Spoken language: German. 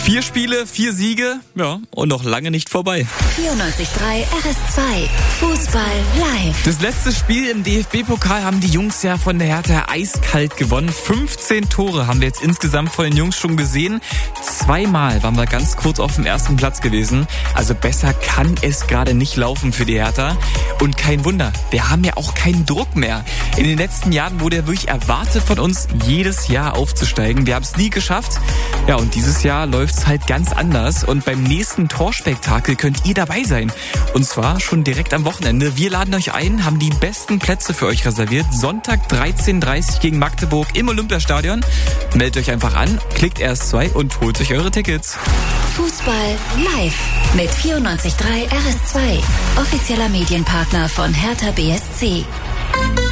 4 Spiele, 4 Siege, ja, und noch lange nicht vorbei. 94.3 RS2, Fußball live. Das letzte Spiel im DFB-Pokal haben die Jungs ja von der Hertha eiskalt gewonnen. 15 Tore haben wir jetzt insgesamt von den Jungs schon gesehen. 2-mal waren wir ganz kurz auf dem ersten Platz gewesen. Also besser kann es gerade nicht laufen für die Hertha. Und kein Wunder, wir haben ja auch keinen Druck mehr. In den letzten Jahren wurde ja wirklich erwartet von uns, jedes Jahr aufzusteigen. Wir haben es nie geschafft. Ja, und dieses Jahr läuft es halt ganz anders. Und beim nächsten Torspektakel könnt ihr dabei sein. Und zwar schon direkt am Wochenende. Wir laden euch ein, haben die besten Plätze für euch reserviert. Sonntag 13:30 gegen Magdeburg im Olympiastadion. Meldet euch einfach an, klickt RS2 und holt euch eure Tickets. Fußball live mit 94.3 RS2, offizieller Medienpartner von Hertha BSC.